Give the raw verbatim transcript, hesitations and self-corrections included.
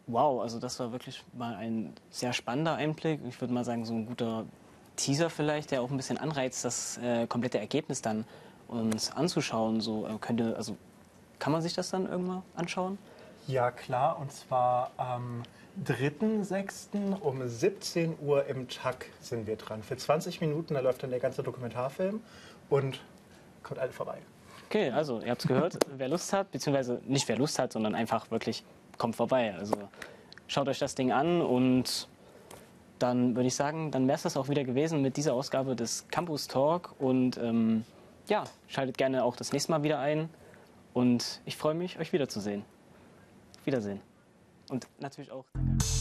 Wow, also das war wirklich mal ein sehr spannender Einblick. Ich würde mal sagen, so ein guter Teaser vielleicht, der auch ein bisschen anreizt, das äh, komplette Ergebnis dann uns anzuschauen. So äh, könnte, also kann man sich das dann irgendwann anschauen? Ja, klar, und zwar am dritten sechsten um siebzehn Uhr im T A C sind wir dran. Für zwanzig Minuten, da läuft dann der ganze Dokumentarfilm und kommt alle vorbei. Okay, also ihr habt es gehört, wer Lust hat, beziehungsweise nicht wer Lust hat, sondern einfach wirklich kommt vorbei. Also schaut euch das Ding an und dann würde ich sagen, dann wäre es das auch wieder gewesen mit dieser Ausgabe des Campus Talk und ähm, ja, schaltet gerne auch das nächste Mal wieder ein und ich freue mich, euch wiederzusehen. Auf Wiedersehen. Und natürlich auch danke.